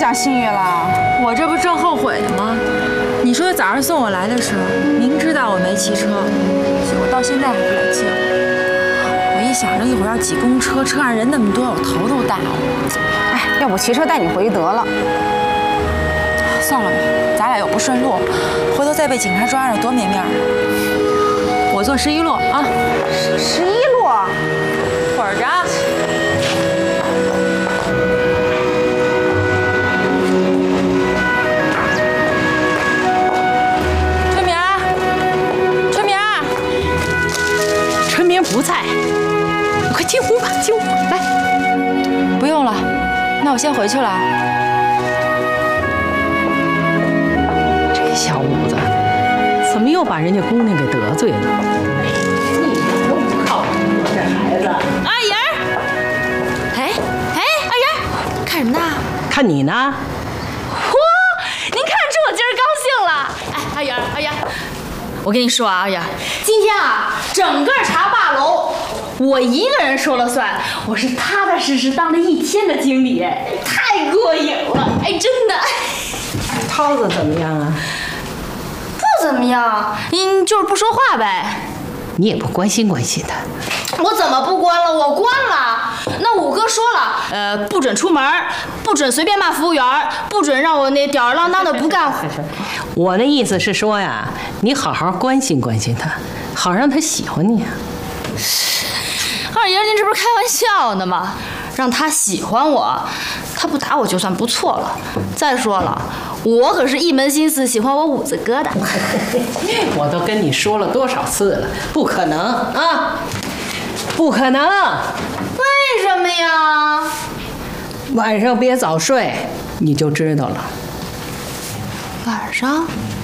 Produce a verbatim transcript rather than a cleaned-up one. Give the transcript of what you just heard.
讲信誉了？ 我这不正后悔呢吗？你说早上送我来的时候，明知道我没骑车，结果到现在还不来接我。我一想着一会儿要挤公车，车上人那么多，我头都大了。 哎，要不骑车带你回去得了。算了吧，咱俩又不顺路，回头再被警察抓着多没面儿。我坐十一路啊。十十一路？ 会儿着。春明儿，春明儿， 春明不在，快进屋吧，进屋来。 不用了，那我先回去了。 这小五子怎么又把人家姑娘给得罪了？你都不靠谱，这孩子。 阿姨儿，哎哎，阿姨儿，看什么呢？ 看你呢。 嚯，您看出我今儿高兴了。哎，阿姨儿，阿姨儿，我跟你说啊，阿姨儿，今天啊，整个茶霸楼我一个人说了算，我是踏踏实实当了一天的经理，太过瘾了，哎，真的。 涛子怎么样啊？ 不怎么样，嗯，就是不说话呗。 你也不关心关心他。 我怎么不关了？我关了。那五哥说了，呃，不准出门，不准随便骂服务员，不准让我那吊儿郎当的不干活。 我那意思是说呀，你好好关心关心他，好让他喜欢你啊。 二爷，您这不是开玩笑呢吗？让他喜欢我，他不打我就算不错了。再说了，我可是一门心思喜欢我五子哥的。 我都跟你说了多少次了，不可能啊，不可能！ 为什么呀？ 晚上别早睡，你就知道了。 晚上？